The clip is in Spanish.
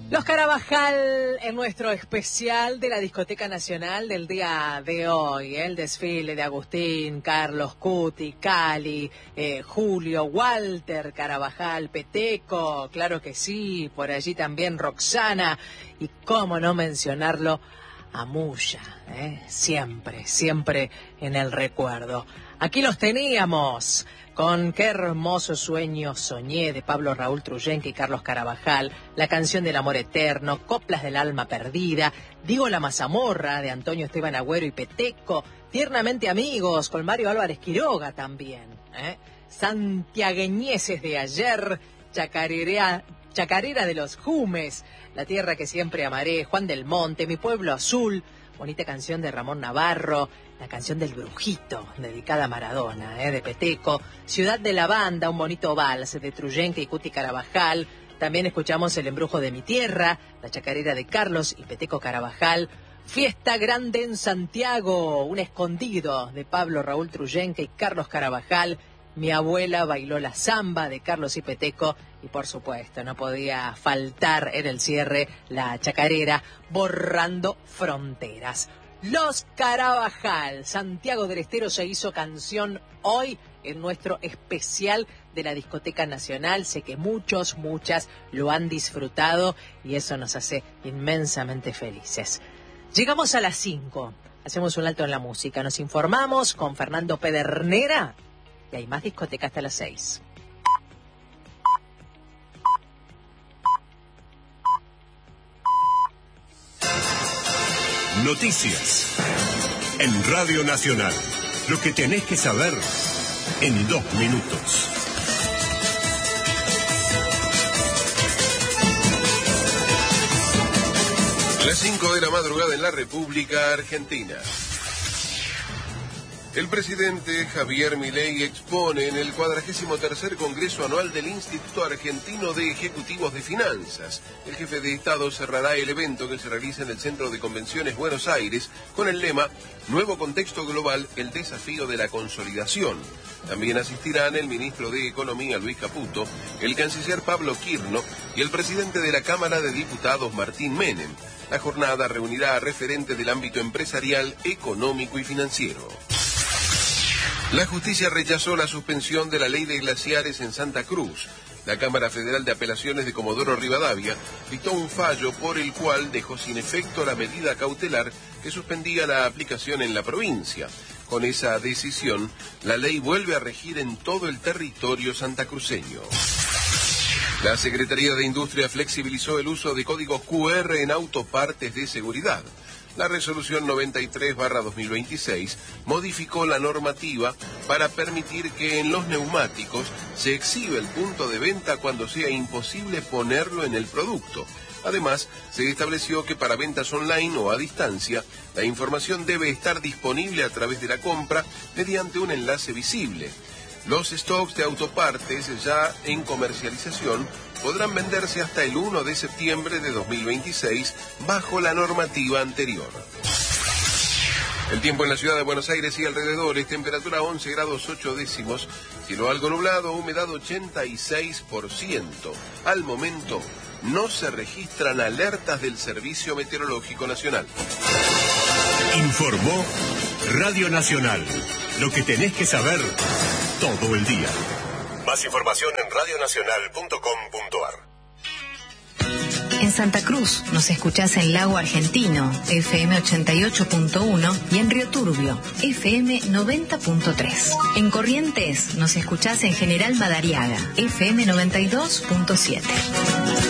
Los Carabajal en nuestro especial de la Discoteca Nacional del día de hoy. El desfile de Agustín, Carlos, Cuti, Cali, Julio, Walter, Carabajal, Peteco, claro que sí, por allí también Roxana y cómo no mencionarlo a Muya, siempre, siempre en el recuerdo. Aquí los teníamos con Qué hermoso sueño soñé de Pablo Raúl Truyenque y Carlos Carabajal, La canción del amor eterno, Coplas del alma perdida, Digo la mazamorra de Antonio Esteban Agüero y Peteco, Tiernamente amigos con Mario Álvarez Quiroga también, Santiagueñeses de ayer, Chacarera de los Jumes, La tierra que siempre amaré, Juan del Monte, Mi pueblo azul, bonita canción de Ramón Navarro, la canción del Brujito, dedicada a Maradona, de Peteco, Ciudad de la Banda, un bonito vals de Truyenque y Cuti Carabajal. También escuchamos El embrujo de mi tierra, la chacarera de Carlos y Peteco Carabajal. Fiesta grande en Santiago, un escondido de Pablo Raúl Truyenque y Carlos Carabajal. Mi abuela bailó la samba de Carlos y Peteco. Y por supuesto, no podía faltar en el cierre la chacarera Borrando Fronteras. Los Carabajal, Santiago del Estero se hizo canción hoy en nuestro especial de la Discoteca Nacional. Sé que muchas lo han disfrutado y eso nos hace inmensamente felices. Llegamos a las 5, hacemos un alto en la música, nos informamos con Fernando Pedernera y hay más discoteca hasta las 6. Noticias en Radio Nacional. Lo que tenés que saber en 2 minutos. Las 5 de la madrugada en la República Argentina. El presidente Javier Milei expone en el 43º Congreso Anual del Instituto Argentino de Ejecutivos de Finanzas. El jefe de Estado cerrará el evento que se realiza en el Centro de Convenciones Buenos Aires con el lema Nuevo contexto global, el desafío de la consolidación. También asistirán el ministro de Economía Luis Caputo, el canciller Pablo Quirno y el presidente de la Cámara de Diputados Martín Menem. La jornada reunirá a referentes del ámbito empresarial, económico y financiero. La justicia rechazó la suspensión de la ley de glaciares en Santa Cruz. La Cámara Federal de Apelaciones de Comodoro Rivadavia dictó un fallo por el cual dejó sin efecto la medida cautelar que suspendía la aplicación en la provincia. Con esa decisión, la ley vuelve a regir en todo el territorio santacruceño. La Secretaría de Industria flexibilizó el uso de códigos QR en autopartes de seguridad. La resolución 93/2026 modificó la normativa para permitir que en los neumáticos se exhiba el punto de venta cuando sea imposible ponerlo en el producto. Además, se estableció que para ventas online o a distancia, la información debe estar disponible a través de la compra mediante un enlace visible. Los stocks de autopartes ya en comercialización podrán venderse hasta el 1 de septiembre de 2026 bajo la normativa anterior. El tiempo en la ciudad de Buenos Aires y alrededores, temperatura 11 grados 8 décimos, cielo algo nublado, humedad 86%. Al momento no se registran alertas del Servicio Meteorológico Nacional. Informó Radio Nacional. Lo que tenés que saber todo el día. Más información en radionacional.com.ar. En Santa Cruz nos escuchás en Lago Argentino, FM 88.1 y en Río Turbio, FM 90.3. En Corrientes nos escuchás en General Madariaga, FM 92.7.